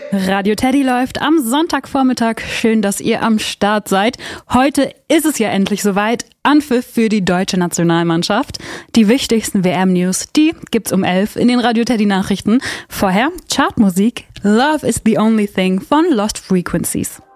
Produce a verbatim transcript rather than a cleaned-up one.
Radio Teddy läuft am Sonntagvormittag. Schön, dass ihr am Start seid. Heute ist es ja endlich soweit. Anpfiff für die deutsche Nationalmannschaft. Die wichtigsten W M-News, die gibt's um elf in den Radio Teddy Nachrichten. Vorher Chartmusik. Love is the only thing von Lost Frequencies.